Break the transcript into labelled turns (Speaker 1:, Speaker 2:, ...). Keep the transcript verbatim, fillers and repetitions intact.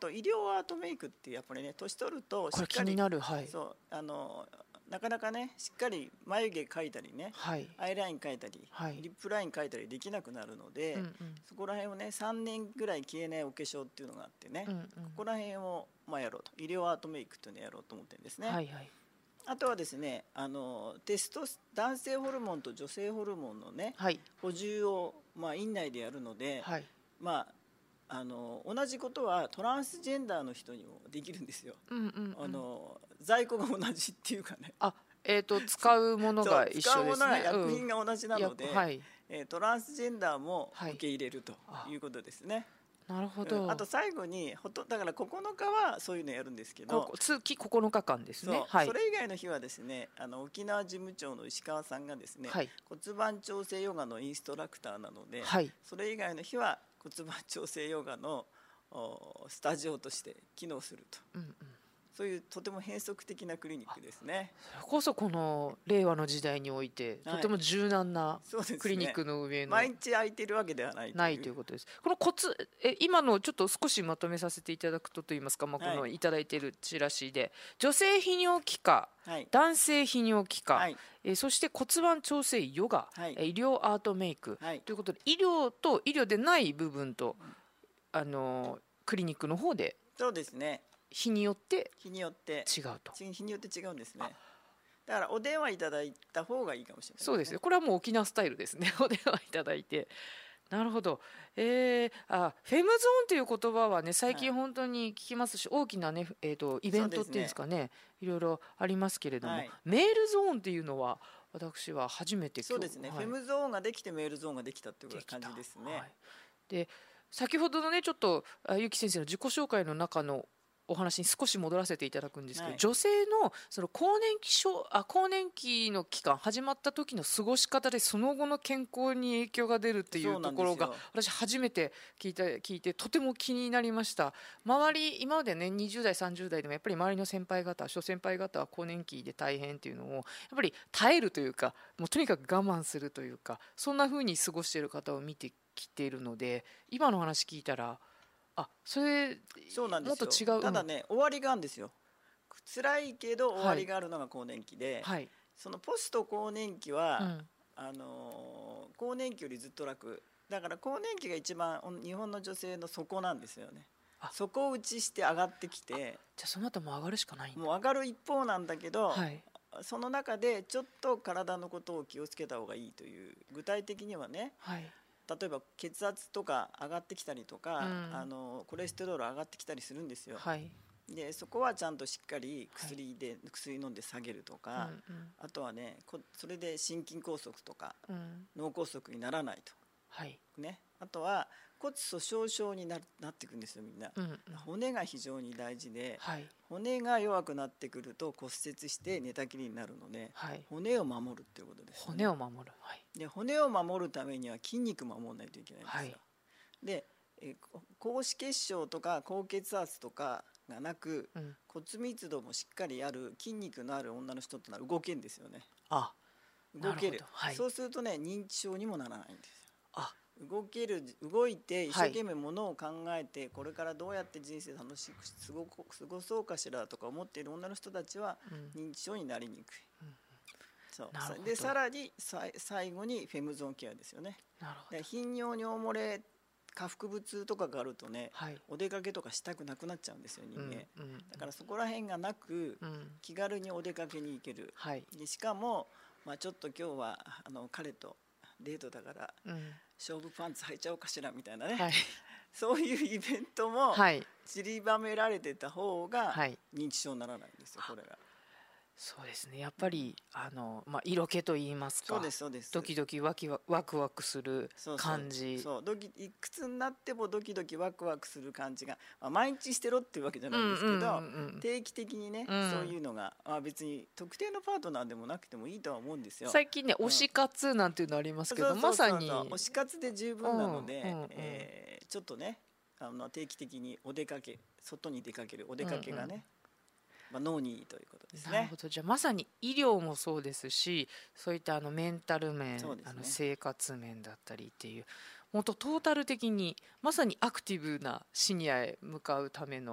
Speaker 1: と医療アートメイクってやっぱりね年取るとしっかり
Speaker 2: これ気になる、はい、
Speaker 1: そうあのなかなかねしっかり眉毛描いたりね、
Speaker 2: はい、
Speaker 1: アイライン描いたり、はい、リップライン描いたりできなくなるので、うんうん、そこら辺をねさんねんぐらい消えないお化粧っていうのがあってね、うんうん、ここら辺をまあやろうと医療アートメイクっていうのをやろうと思ってるんですね、はいはい、あとはですねあのテストス男性ホルモンと女性ホルモンのね、はい、補充をまあ院内でやるので、はい、まああの同じことはトランスジェンダーの人にもできるんですよ、うんうんうん、あの在庫が同じっていうかね
Speaker 2: あ、えー、と使うものが一緒ですね。使うものは
Speaker 1: 薬品が同じなので、うんはい、えー、トランスジェンダーも受け入れるということですね、
Speaker 2: はい、なるほど、
Speaker 1: うん、あと最後にほとだからここのかはそういうのやるんですけど
Speaker 2: こ月ここのかかんですね、
Speaker 1: そう、はい、それ以外の日はですねあの沖縄事務長の石川さんがですね、はい、骨盤調整ヨガのインストラクターなので、はい、それ以外の日は骨盤調整ヨガのスタジオとして機能すると、うんうん、そういうとても変則的なクリニックですね。
Speaker 2: それこそこの令和の時代において、はい、とても柔軟なクリニックの上の、
Speaker 1: ね、毎日空いてるわけではないという、
Speaker 2: ないということです。このコツえ今のちょっと少しまとめさせていただくとといいますか、まあ、このいただいているチラシで、はい、女性泌尿器科、はい、男性泌尿器科、はい、えそして骨盤調整ヨガ、はい、医療アートメイク、はい、ということで医療と医療でない部分と、あのクリニックの方で
Speaker 1: そうですね
Speaker 2: 日によって
Speaker 1: 日によって
Speaker 2: 違うと
Speaker 1: 日によって違うんですね。だからお電話いただいた方がいいかもしれないですね。
Speaker 2: そうですね、これはもう沖縄スタイルですねお電話いただいて。なるほど、えー、あフェムゾーンという言葉はね最近本当に聞きますし、はい、大きな、ねえー、とイベントっていうんですか ね, ねいろいろありますけれども、はい、メールゾーンっていうのは私は初めて
Speaker 1: そうですね、はい、フェムゾーンができてメールゾーンができたっていう感じですね。はい、
Speaker 2: で先ほどのねちょっとゆき先生の自己紹介の中のお話に少し戻らせていただくんですけど、はい、女性のその更年期症あ更年期の期間始まった時の過ごし方でその後の健康に影響が出るっていうところが私初めて聞いて聞いてとても気になりました。周り今までねにじゅう代さんじゅう代でもやっぱり周りの先輩方諸先輩方は更年期で大変っていうのをやっぱり耐えるというかもうとにかく我慢するというかそんな風に過ごしている方を見てきているので今の話聞いたらあそれ
Speaker 1: そうなんですよ。もっと違うただね、うん、終わりがあるんですよ。辛いけど終わりがあるのが更年期で、はい、そのポスト更年期は、うん、あの更年期よりずっと楽だから更年期が一番日本の女性の底なんですよね。底打ちして上がってきて
Speaker 2: じゃあその後も上がるしかないんだ。
Speaker 1: もう上がる一方なんだけど、はい、その中でちょっと体のことを気をつけた方がいいという具体的にはね、はい例えば血圧とか上がってきたりとか、うん、あのコレステロール上がってきたりするんですよ、はい、でそこはちゃんとしっかり薬で、はい、薬飲んで下げるとか、うんうん、あとはねそれで心筋梗塞とか、うん、脳梗塞にならないと、はいね、あとは骨粗しょう症に な, なっていくんですよみんな、うんうん、骨が非常に大事で、はい、骨が弱くなってくると骨折して寝たきりになるので、はい、骨を守るっていうことです、ね、
Speaker 2: 骨を守る、はい、
Speaker 1: で骨を守るためには筋肉守らないといけないんですよ、はい、でえ高脂血症とか高血圧とかがなく、うん、骨密度もしっかりある筋肉のある女の人ってのは動けるんですよね。あ動ける、はい、そうするとね認知症にもならないんですよ。あ動ける動いて一生懸命ものを考えて、はい、これからどうやって人生楽しく過ご過ごそうかしらとか思っている女の人たちは認知症になりにくい、うん、そうでさらにさ最後にフェムゾーンケアですよね。なるほど。で頻尿尿漏れ下腹部痛とかがあるとね、はい、お出かけとかしたくなくなっちゃうんですよ人間、うんうん、だからそこら辺がなく、うん、気軽にお出かけに行ける、はい、でしかも、まあ、ちょっと今日はあの彼とデートだから、うん、勝負パンツ履いちゃおうかしらみたいなね、はい、そういうイベントも散りばめられてた方が認知症にならないんですよ、これが。
Speaker 2: そうですねやっぱりあの、まあ、色気といいますか
Speaker 1: そうですそうです
Speaker 2: ドキドキワキワワクワクする感じ
Speaker 1: そうそうそうドキいくつになってもドキドキワクワクする感じが、まあ、毎日してろっていうわけじゃないんですけど、うんうんうんうん、定期的にね、うん、そういうのが、まあ、別に特定のパートナーでもなくてもいいとは思うんですよ。
Speaker 2: 最近ね、うん、推し活なんていうのありますけど、まさに
Speaker 1: 推し活で十分なので、うんうんうんえー、ちょっとねあの定期的にお出かけ外に出かけるお出かけがね、うんうんまあ、脳にいいということですね。
Speaker 2: なるほど。じゃあまさに医療もそうですしそういったあのメンタル面、ね、あの生活面だったりっていう本当トータル的にまさにアクティブなシニアへ向かうための